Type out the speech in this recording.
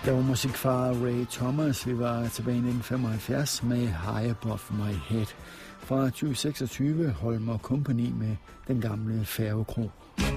Der var musik fra Ray Thomas. Vi var tilbage i 1975 med High Above My Head. Fra 2026 Holm & Company med Den Gamle Færgekro.